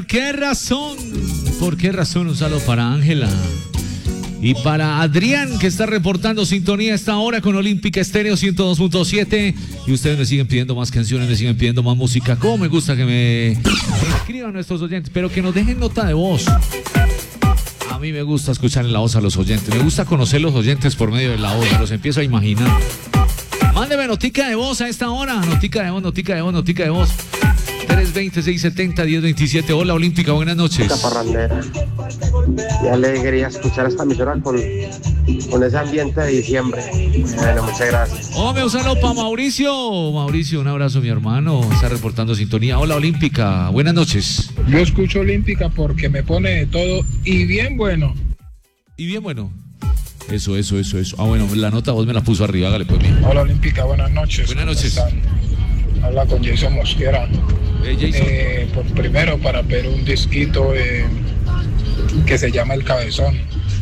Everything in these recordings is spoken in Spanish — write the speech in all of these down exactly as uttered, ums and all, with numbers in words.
¿Qué razón? ¿Por qué razón? Un saludo para Ángela y para Adrián, que está reportando sintonía a esta hora con Olímpica Estéreo ciento dos punto siete. Y ustedes me siguen pidiendo más canciones, me siguen pidiendo más música. Cómo me gusta que me escriban nuestros oyentes, pero que nos dejen nota de voz. A mí me gusta escuchar en la voz a los oyentes. Me gusta conocer los oyentes por medio de la voz. Los empiezo a imaginar. Mándeme notica de voz a esta hora. Notica de voz, notica de voz, notica de voz. tres veinte, seiscientos setenta, diez veintisiete. Hola, Olímpica, buenas noches. Esta parrandera. Qué alegría escuchar esta emisora con, con ese ambiente de diciembre. Bueno, muchas gracias. Hombre, un saludo para Mauricio. Mauricio, un abrazo, mi hermano. Está reportando sintonía. Hola, Olímpica, buenas noches. Yo escucho Olímpica porque me pone de todo y bien bueno. Y bien bueno. Eso, eso, eso, eso. Ah, bueno, la nota vos me la puso arriba, hágale pues bien. Hola, Olímpica, buenas noches. Buenas noches. Habla con Jason Mosquera. Eh, Jason. Eh, por primero, para ver un disquito eh, que se llama El Cabezón,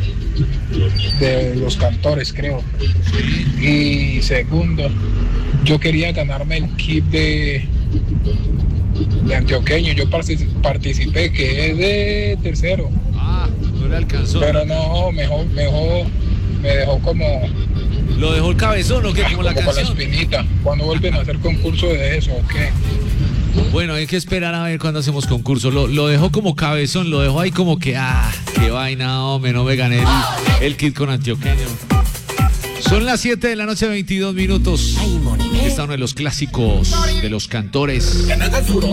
de Los Cantores, creo. Y segundo, yo quería ganarme el kit de, de Antioqueño. Yo participé, que es de tercero. Ah, no le alcanzó. Pero no, mejor, mejor me dejó como... ¿Lo dejó el cabezón o qué? Como, como la con la canción. espinita. ¿Cuándo vuelven a hacer concurso de eso o qué? Bueno, hay que esperar a ver cuándo hacemos concurso. Lo, lo dejó como cabezón, lo dejó ahí como que, ah, qué vaina, hombre, no me gané el, el kit con Antioqueño. Son las siete de la noche, veintidós minutos. Está uno de los clásicos de Los Cantores.